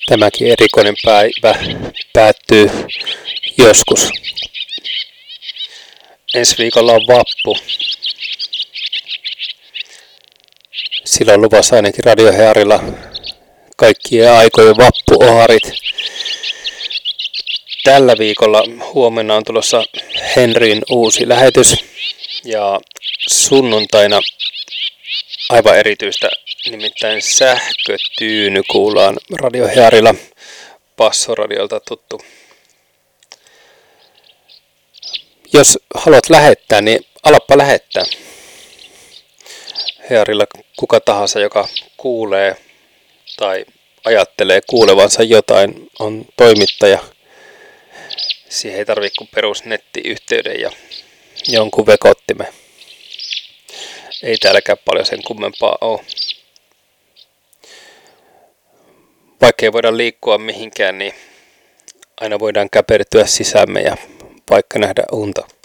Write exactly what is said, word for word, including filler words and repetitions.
Tämäkin erikoinen päivä päättyy joskus. Ensi viikolla on vappu. Silloin luvassa ainakin Radio Hearilla kaikkien aikojen vappuoharit. Tällä viikolla huomenna on tulossa Henryn uusi lähetys ja sunnuntaina aivan erityistä, nimittäin sähkötyyny kuullaan Radio Hearilla, Passoradiolta tuttu. Jos haluat lähettää, niin alappa lähettää. Hearilla kuka tahansa, joka kuulee tai ajattelee kuulevansa jotain, on toimittaja. Siihen ei tarvitse kuin perusnettiyhteyden ja jonkun vekottimen. Ei täälläkään paljon sen kummempaa ole. Vaikka ei voida liikkua mihinkään, niin aina voidaan käpertyä sisäämme ja vaikka nähdä unta.